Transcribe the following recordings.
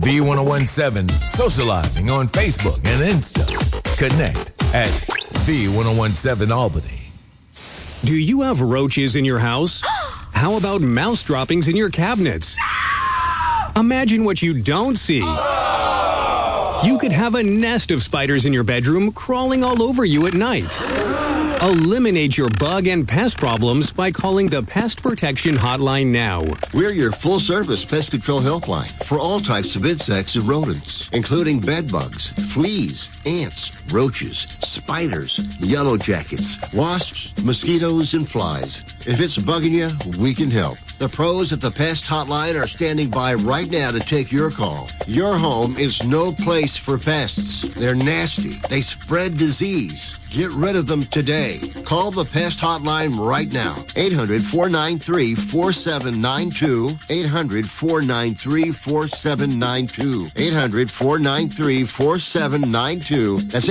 V1017 socializing on Facebook and Insta. Connect at V1017 Albany. Do you have roaches in your house? How about mouse droppings in your cabinets? Imagine what you don't see. You could have a nest of spiders in your bedroom crawling all over you at night. Eliminate your bug and pest problems by calling the Pest Protection Hotline now. We're your full-service pest control helpline for all types of insects and rodents, including bed bugs, fleas, ants, roaches, spiders, yellow jackets, wasps, mosquitoes, and flies. If it's bugging you, we can help. The pros at the Pest Hotline are standing by right now to take your call. Your home is no place for pests. They're nasty. They spread disease. Get rid of them today. Call the Pest Hotline right now. 800-493-4792. 800-493-4792. 800-493-4792. That's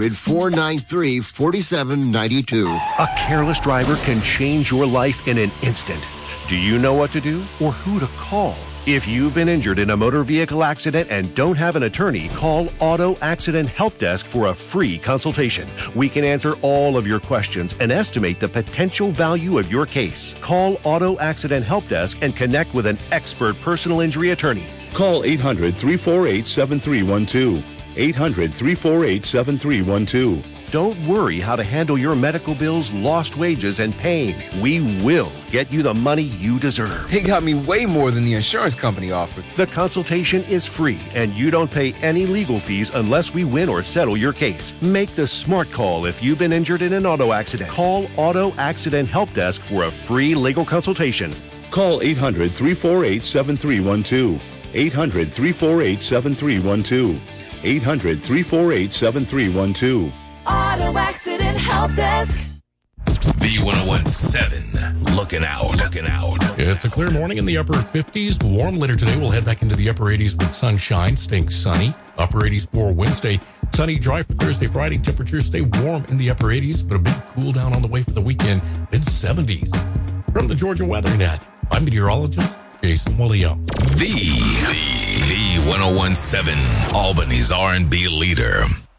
800-493-4792. A careless driver can change your life in an instant. Do you know what to do or who to call? If you've been injured in a motor vehicle accident and don't have an attorney, call Auto Accident Help Desk for a free consultation. We can answer all of your questions and estimate the potential value of your case. Call Auto Accident Help Desk and connect with an expert personal injury attorney. Call 800-348-7312. 800-348-7312. Don't worry how to handle your medical bills, lost wages, and pain. We will get you the money you deserve. They got me way more than the insurance company offered. The consultation is free, and you don't pay any legal fees unless we win or settle your case. Make the smart call if you've been injured in an auto accident. Call Auto Accident Help Desk for a free legal consultation. Call 800-348-7312. 800-348-7312. 800-348-7312. Auto Accident Help Desk. V1017, looking out. It's a clear morning in the upper 50s. Warm later today. We'll head back into the upper 80s with sunshine, staying sunny. Upper 80s for Wednesday. Sunny, dry for Thursday, Friday. Temperatures stay warm in the upper 80s, but a big cool down on the way for the weekend. Mid-70s. From the Georgia Weather Net, I'm meteorologist Jason Williams. V1017, Albany's R&B leader.